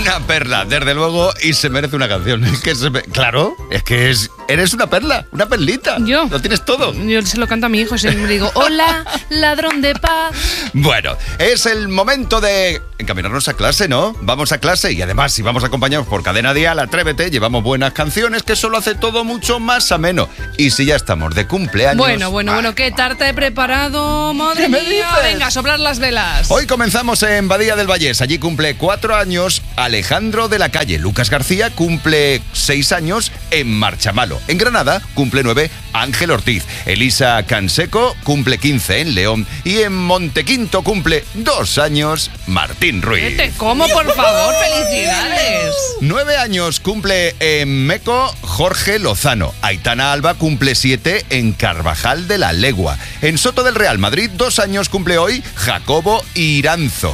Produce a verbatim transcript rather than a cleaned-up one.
Una perla, desde luego, y se merece una canción. Es que se me... Claro, es que es... eres una perla, una perlita. Yo. Lo tienes todo. Yo se lo canto a mi hijo, siempre le digo, hola, ladrón de paz. Bueno, es el momento de encaminarnos a clase, ¿no? Vamos a clase y además, si vamos acompañados por Cadena Dial, Atrévete, llevamos buenas canciones, que eso lo hace todo mucho más ameno. Y si ya estamos de cumpleaños... Bueno, bueno, bah. bueno, ¿qué tarta he preparado? Madre ¿Qué me mía, dices? venga, a soplar las velas. Hoy comenzamos en Badía del Vallés. Allí cumple cuatro años Alejandro de la Calle. Lucas García cumple seis años en Marchamalo. En Granada cumple nueve Ángel Ortiz. Elisa Canseco cumple quince en León. Y en Montequinto cumple dos años Martín Ruiz. ¿Qué te como, por favor? ¡Felicidades! Nueve años cumple en Meco Jorge Lozano. Aitana Alba cumple siete en Carvajal de la Legua. En Soto del Real Madrid, dos años cumple hoy Jacobo Iranzo.